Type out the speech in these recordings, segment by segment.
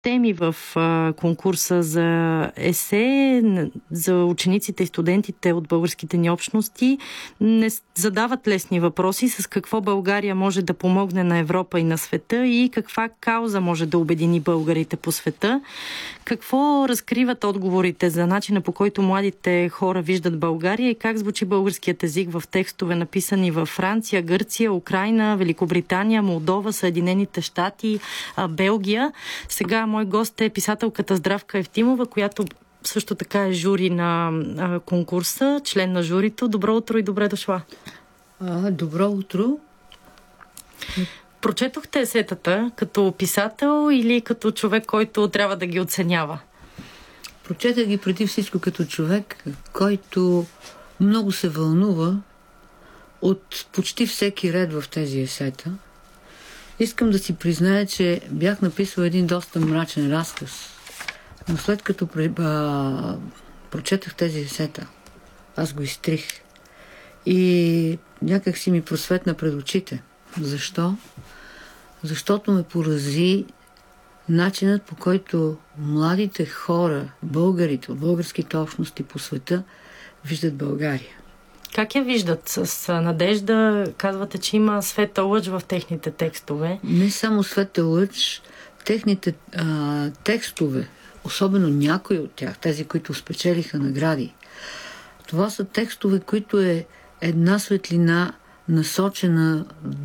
теми в конкурса за есе за учениците и студентите от българските ни общности не задават лесни въпроси с какво България може да помогне на Европа и на света и каква кауза може да обедини българите по света. Какво разкриват отговорите за начина, по който младите хора виждат България и как звучи българският език в текстове, написани във Франция, Гърция, Украйна, Великобритания, Молдова, Съединените щати, Белгия. Сега мой гост е писателката Здравка Евтимова, която също така е жури на конкурса, член на журито. Добро утро и добре дошла. Добро утро. Прочетохте есетата като писател или като човек, който трябва да ги оценява? Прочетах ги преди всичко като човек, който много се вълнува от почти всеки ред в тези есета. Искам да си призная, че бях написал един доста мрачен разказ. Но след като прочетах тези есета, аз го изтрих. И някак си ми просветна пред очите. Защо? Защото ме порази начинът, по който младите хора, българите от българските общности по света, виждат България. Как я виждат? С надежда казвате, че има светъл лъч в техните текстове. Не само светъл лъч, техните текстове, особено някои от тях, тези, които спечелиха награди, това са текстове, които е една светлина насочена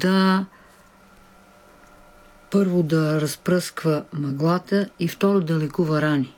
първо да разпръсква мъглата и второ да лекува рани.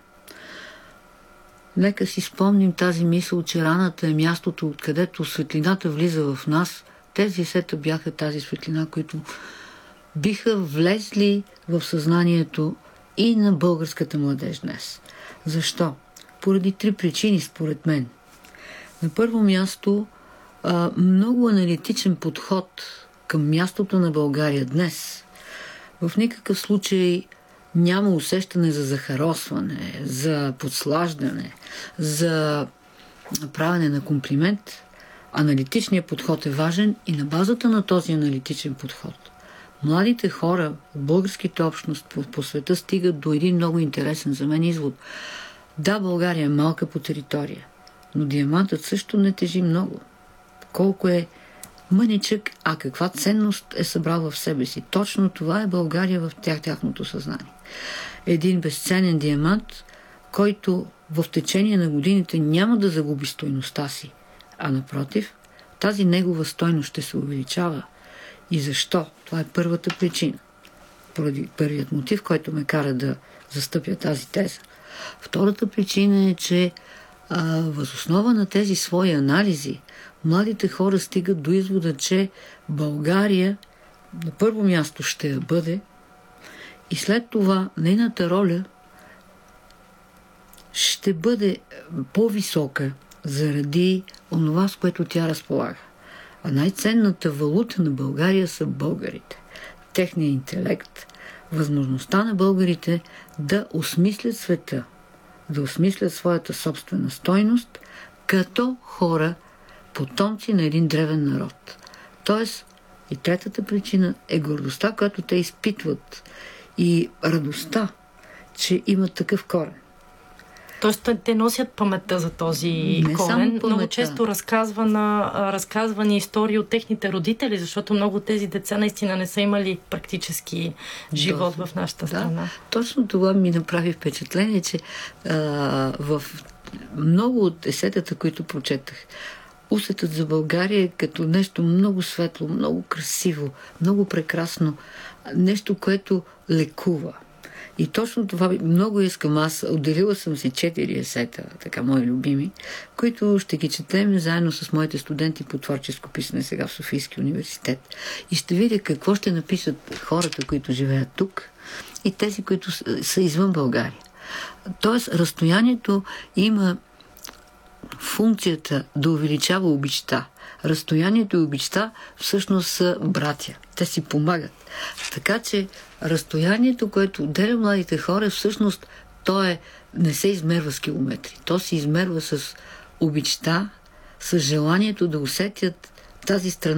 Нека си спомним тази мисъл, че раната е мястото, откъдето светлината влиза в нас. Тези есета бяха тази светлина, които биха влезли в съзнанието и на българската младеж днес. Защо? Поради 3 причини, според мен. На първо място, много аналитичен подход към мястото на България днес. В никакъв случай няма усещане за захаросване, за подслаждане, за правене на комплимент. Аналитичният подход е важен и на базата на този аналитичен подход младите хора в българските общности по света стигат до един много интересен за мен извод. Да, България е малка по територия, но диамантът също не тежи много. Колко е мъничък, а каква ценност е събрал в себе си. Точно това е България в тяхното съзнание. Един безценен диамант, който в течение на годините няма да загуби стойността си, а напротив, тази негова стойност ще се увеличава. И защо? Това е първата причина. Първият мотив, който ме кара да застъпя тази теза. Втората причина е, че въз основа на тези свои анализи младите хора стигат до извода, че България на първо място ще я бъде и след това нейната роля ще бъде по-висока заради онова, с което тя разполага. А най-ценната валута на България са българите. Техният интелект, възможността на българите да осмислят света, да осмислят своята собствена стойност като хора, потомци на един древен народ. Тоест, и третата причина е гордостта, която те изпитват и радостта, че имат такъв корен. Тоест, те носят паметта за този корен. Много често разказвани истории от техните родители, защото много от тези деца наистина не са имали практически живот в нашата страна. Да, точно това ми направи впечатление, че в много от есетата, които прочетах, усетът за България е като нещо много светло, много красиво, много прекрасно, нещо, което лекува. И точно това много искам. Аз отделила съм си 4 есета, така мои любими, които ще ги четем заедно с моите студенти по творческо писане сега в Софийския университет. И ще видя какво ще напишат хората, които живеят тук и тези, които са извън България. Тоест, разстоянието има функцията да увеличава обичта. Разстоянието и обичта всъщност са братя. Те си помагат. Така че разстоянието, което отделя младите хора, всъщност не се измерва с километри. То се измерва с обичта, с желанието да усетят тази страна